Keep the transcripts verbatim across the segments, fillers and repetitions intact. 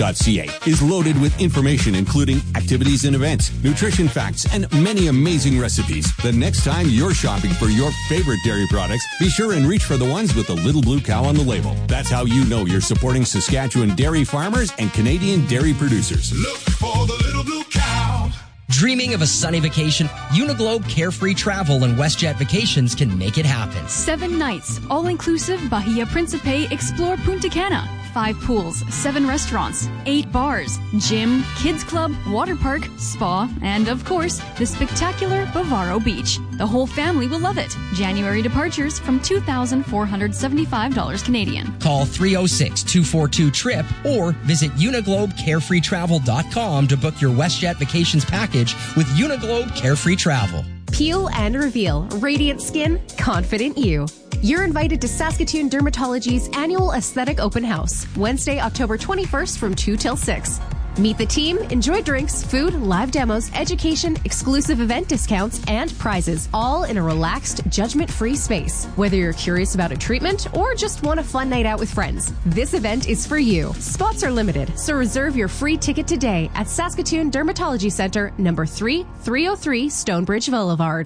dot c a is loaded with information including activities and events, nutrition facts, and many amazing recipes. The next time you're shopping for your favorite dairy products, be sure and reach for the ones with the little blue cow on the label. That's how you know you're supporting Saskatchewan dairy farmers and Canadian dairy producers. Look for the little blue cow. Dreaming of a sunny vacation? Uniglobe Carefree Travel and WestJet Vacations can make it happen. Seven nights, all-inclusive Bahia Principe Explore Punta Cana. Five pools, seven restaurants, eight bars, gym, kids club, water park, spa, and of course, the spectacular Bavaro Beach. The whole family will love it. January departures from two thousand four hundred seventy-five dollars Canadian. Call three oh six, two four two, TRIP or visit uniglobe carefree travel dot com to book your WestJet Vacations package with Uniglobe Carefree Travel. Peel and reveal radiant skin, confident you. You're invited to Saskatoon Dermatology's annual Aesthetic Open House, Wednesday, October twenty-first from two till six. Meet the team, enjoy drinks, food, live demos, education, exclusive event discounts, and prizes, all in a relaxed, judgment-free space. Whether you're curious about a treatment or just want a fun night out with friends, this event is for you. Spots are limited, so reserve your free ticket today at Saskatoon Dermatology Centre, number three, three oh three Stonebridge Boulevard.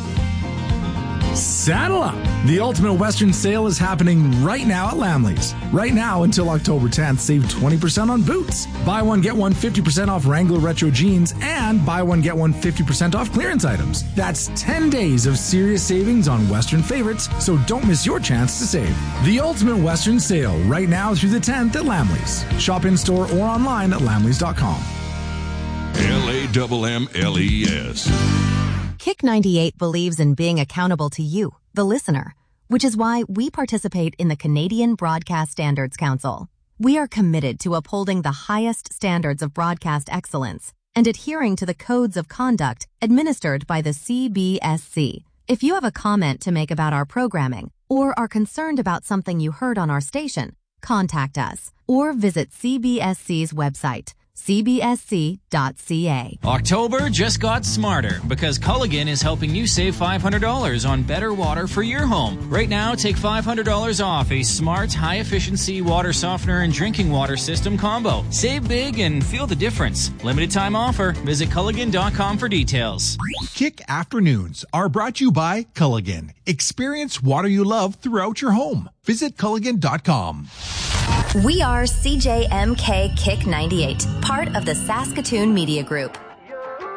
Saddle up! The Ultimate Western Sale is happening right now at Lamley's. Right now until October tenth, save twenty percent on boots. Buy one, get one fifty percent off Wrangler Retro Jeans, and buy one, get one fifty percent off clearance items. That's ten days of serious savings on Western favorites, so don't miss your chance to save. The Ultimate Western Sale, right now through the tenth at Lamley's. Shop in-store or online at lamleys dot com. L A M M L E S. Kick ninety-eight believes in being accountable to you, the listener, which is why we participate in the Canadian Broadcast Standards Council. We are committed to upholding the highest standards of broadcast excellence and adhering to the codes of conduct administered by the C B S C. If you have a comment to make about our programming or are concerned about something you heard on our station, contact us or visit C B S C's website, c b s c dot c a. October just got smarter because Culligan is helping you save five hundred dollars on better water for your home. Right now, take five hundred dollars off a smart, high-efficiency water softener and drinking water system combo. Save big and feel the difference. Limited time offer. Visit culligan dot com for details. Kick Afternoons are brought to you by Culligan. Experience water you love throughout your home. Visit culligan dot com. We are C J M K Kick ninety-eight, part of the Saskatoon Media Group.